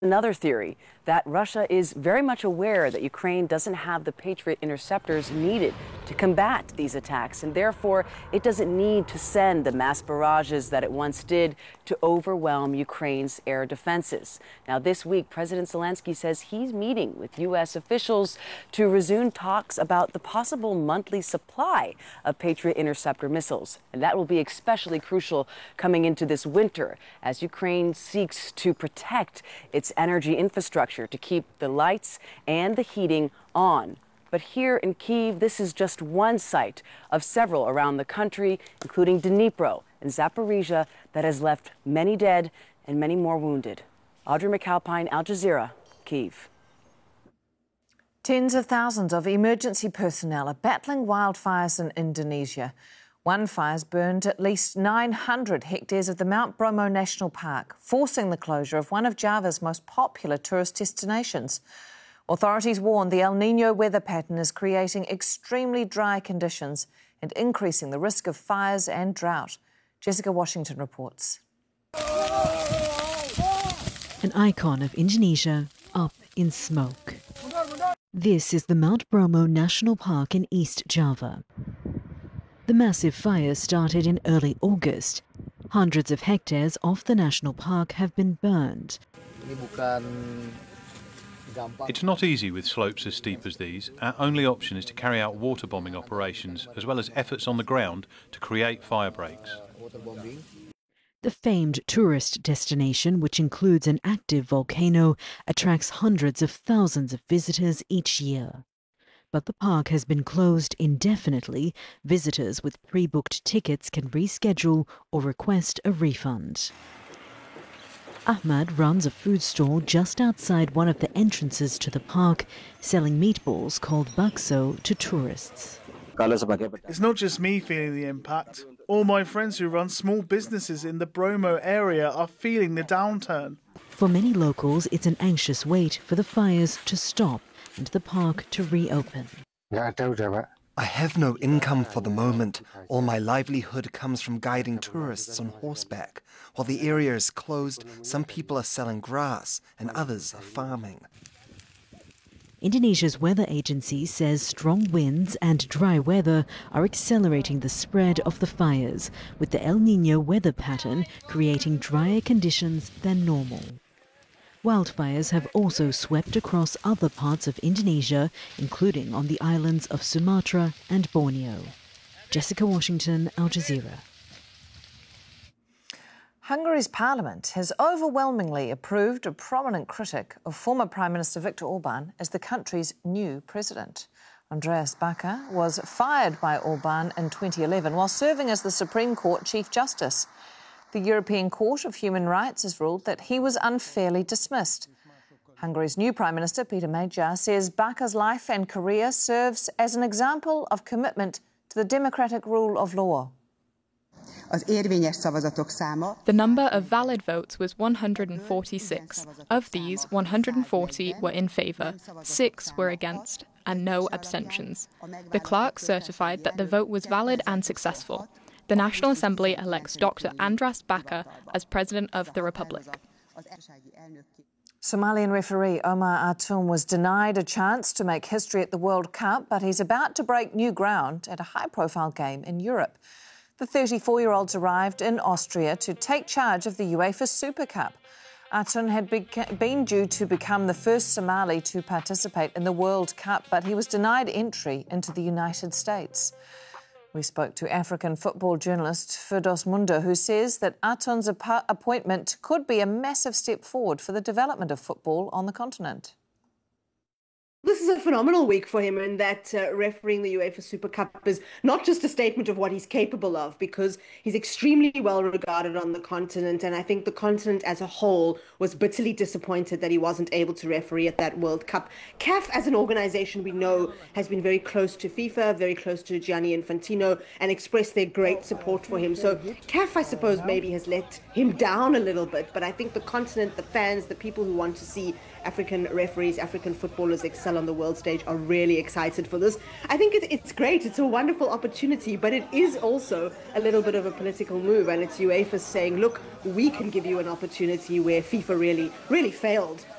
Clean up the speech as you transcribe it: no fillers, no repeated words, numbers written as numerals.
Another theory that Russia is very much aware that Ukraine doesn't have the Patriot interceptors needed to combat these attacks, and therefore it doesn't need to send the mass barrages that it once did to overwhelm Ukraine's air defenses. Now, this week, President Zelensky says he's meeting with U.S. officials to resume talks about the possible monthly supply of Patriot interceptor missiles. And that will be especially crucial coming into this winter as Ukraine seeks to protect its energy infrastructure to keep the lights and the heating on. But here in Kyiv, this is just one site of several around the country, including Dnipro and Zaporizhia, that has left many dead and many more wounded. Audrey McAlpine, Al Jazeera, Kyiv. Tens of thousands of emergency personnel are battling wildfires in Indonesia. One fire's burned at least 900 hectares of the Mount Bromo National Park, forcing the closure of one of Java's most popular tourist destinations. Authorities warn the El Niño weather pattern is creating extremely dry conditions and increasing the risk of fires and drought. Jessica Washington reports. An icon of Indonesia up in smoke. This is the Mount Bromo National Park in East Java. The massive fire started in early August. Hundreds of hectares off the national park have been burned. It's not easy with slopes as steep as these. Our only option is to carry out water bombing operations as well as efforts on the ground to create fire breaks. The famed tourist destination, which includes an active volcano, attracts hundreds of thousands of visitors each year. But the park has been closed indefinitely. Visitors with pre-booked tickets can reschedule or request a refund. Ahmad runs a food stall just outside one of the entrances to the park, selling meatballs called bakso to tourists. It's not just me feeling the impact. All my friends who run small businesses in the Bromo area are feeling the downturn. For many locals, it's an anxious wait for the fires to stop and the park to reopen. I have no income for the moment. All my livelihood comes from guiding tourists on horseback. While the area is closed, some people are selling grass and others are farming. Indonesia's weather agency says strong winds and dry weather are accelerating the spread of the fires, with the El Niño weather pattern creating drier conditions than normal. Wildfires have also swept across other parts of Indonesia, including on the islands of Sumatra and Borneo. Jessica Washington, Al Jazeera. Hungary's parliament has overwhelmingly approved a prominent critic of former Prime Minister Viktor Orban as the country's new president. Andreas Bakker was fired by Orban in 2011 while serving as the Supreme Court Chief Justice. The European Court of Human Rights has ruled that he was unfairly dismissed. Hungary's new Prime Minister, Peter Magyar, says Bakker's life and career serves as an example of commitment to the democratic rule of law. The number of valid votes was 146. Of these, 140 were in favour, 6 were against, and no abstentions. The clerk certified that the vote was valid and successful. The National Assembly elects Dr. Andras Bakker as President of the Republic. Somalian referee Omar Atum was denied a chance to make history at the World Cup, but he's about to break new ground at a high-profile game in Europe. The 34-year-olds arrived in Austria to take charge of the UEFA Super Cup. Atum had been due to become the first Somali to participate in the World Cup, but he was denied entry into the United States. We spoke to African football journalist Firdaus Munda, who says that Atum's appointment could be a massive step forward for the development of football on the continent. This is a phenomenal week for him in that refereeing the UEFA Super Cup is not just a statement of what he's capable of, because he's extremely well regarded on the continent, and I think the continent as a whole was bitterly disappointed that he wasn't able to referee at that World Cup. CAF as an organization we know has been very close to FIFA, very close to Gianni Infantino, and expressed their great support for him. So CAF, I suppose, maybe has let him down a little bit, but I think the continent, the fans, the people who want to see African referees, African footballers excel on the world stage are really excited for this. I think it's great. It's a wonderful opportunity, but it is also a little bit of a political move, and it's UEFA saying, look, we can give you an opportunity where FIFA really failed